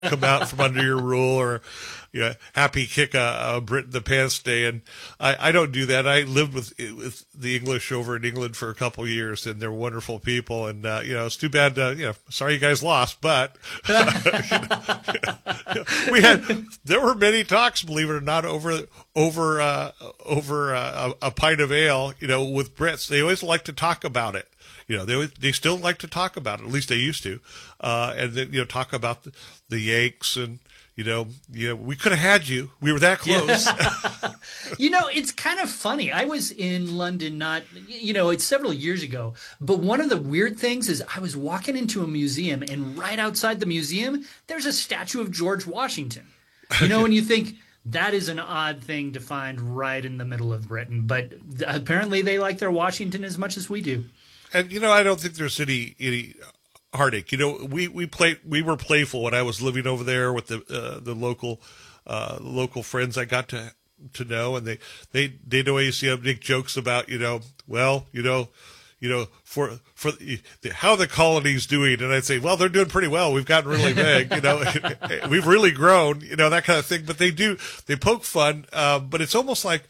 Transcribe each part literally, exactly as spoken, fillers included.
come out from under your rule, or you know, happy kick a, a Brit in the pants day. And I, I don't do that. I lived with with the English over in England for a couple of years, and they're wonderful people. And uh, you know, it's too bad. Uh, you know, sorry you guys lost, but you know, we had there were many talks, believe it or not, over over uh, over uh, a, a pint of ale. You know, with Brits, they always like to talk about it. You know, they always, they still like to talk about it. At least they used to, uh, and then you know, talk about the, the Yanks, and you know, you know, we could have had you. We were that close. Yeah. You know, it's kind of funny. I was in London, not you know, it's several years ago. But one of the weird things is I was walking into a museum, and right outside the museum, there's a statue of George Washington. You know, and you think, that is an odd thing to find right in the middle of Britain, but apparently they like their Washington as much as we do. And you know, I don't think there's any any heartache. You know, we we played we were playful when I was living over there with the uh, the local uh, local friends I got to to know, and they they they'd always you know make jokes about you know well you know you know for for the, how the colony's doing, and I'd say, well, they're doing pretty well. We've gotten really big, you know, we've really grown, you know, that kind of thing. But they do they poke fun, uh, but it's almost like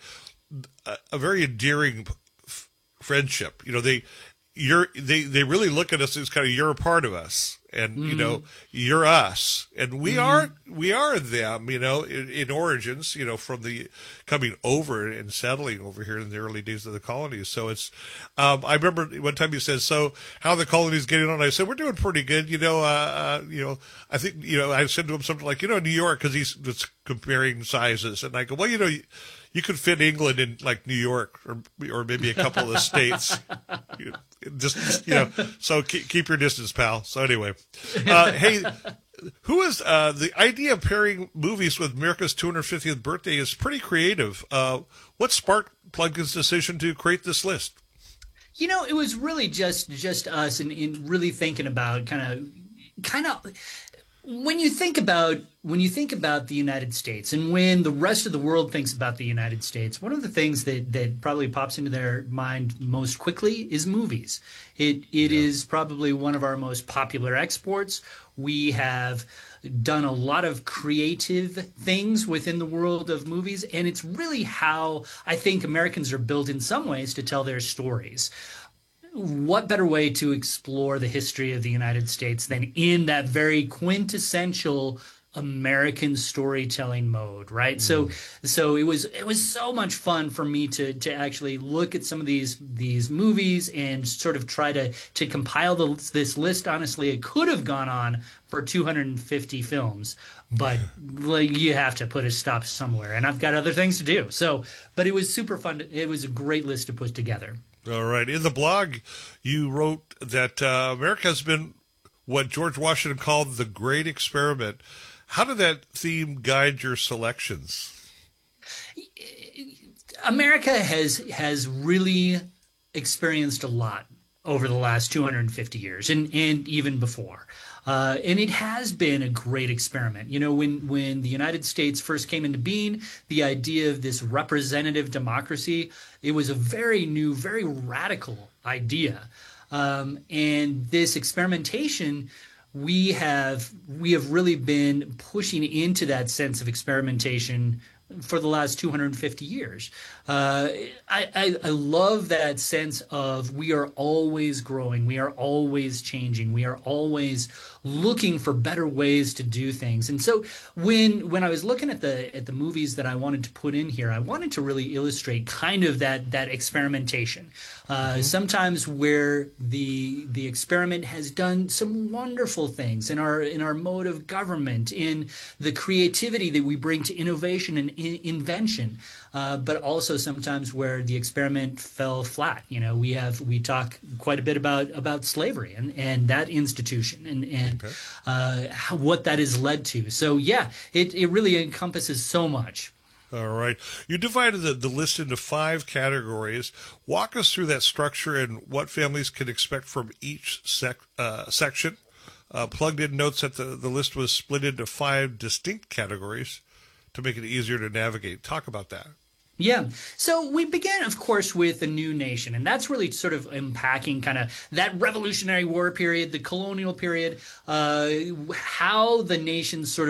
a, a very endearing f- friendship. You know, they. You're they, they really look at us as kind of you're a part of us, and mm-hmm. you know you're us, and we mm-hmm. are we are them, you know, in, in origins, you know, from the coming over and settling over here in the early days of the colonies. So it's um, I remember one time you said, so how are the colonies getting on? I said, we're doing pretty good, you know. Uh, uh, you know, I think you know I said to him something like, you know, New York, because he's just comparing sizes, and I go, well, you know. You, You could fit England in like New York, or or maybe a couple of the states. You, just you know, so keep, keep your distance, pal. So anyway, uh, hey, who is uh, the idea of pairing movies with America's two hundred fiftieth birthday is pretty creative. Uh, what sparked Pluggin's decision to create this list? You know, it was really just just us, and in, in really thinking about kind of kind of. When you think about when you think about the United States, and when the rest of the world thinks about the United States, one of the things that, that probably pops into their mind most quickly is movies. It it yeah. is probably one of our most popular exports. We have done a lot of creative things within the world of movies, and it's really how I think Americans are built in some ways to tell their stories. What better way to explore the history of the United States than in that very quintessential American storytelling mode, right? Mm. So, so it was it was so much fun for me to to actually look at some of these these movies and sort of try to to compile the, this list. Honestly, it could have gone on for two hundred fifty films, but like, you have to put a stop somewhere, and I've got other things to do. So, but it was super fun. To, it was a great list to put together. All right. In the blog, you wrote that uh, America has been what George Washington called the Great Experiment. How did that theme guide your selections? America has has really experienced a lot over the last two hundred fifty years, and, and even before. Uh, and it has been a great experiment. You know, when, when the United States first came into being, the idea of this representative democracy, it was a very new, very radical idea. Um, and this experimentation, we have we have really been pushing into that sense of experimentation for the last two hundred fifty years. Uh, I, I, I love that sense of we are always growing, we are always changing, we are always looking for better ways to do things. And so when when I was looking at the at the movies that I wanted to put in here, I wanted to really illustrate kind of that that experimentation. Uh, mm-hmm. Sometimes where the the experiment has done some wonderful things in our in our mode of government, in the creativity that we bring to innovation and in, invention. Uh, but also sometimes where the experiment fell flat. You know, we have we talk quite a bit about about slavery and, and that institution and and okay. uh, how, what that has led to. So yeah, it it really encompasses so much. All right, you divided the, the list into five categories. Walk us through that structure and what families can expect from each sec, uh, section. Uh, Plugged In notes that the, the list was split into five distinct categories to make it easier to navigate. Talk about that. Yeah. So we began, of course, with a new nation, and that's really sort of unpacking kind of that Revolutionary War period, the colonial period, uh, how the nations sort of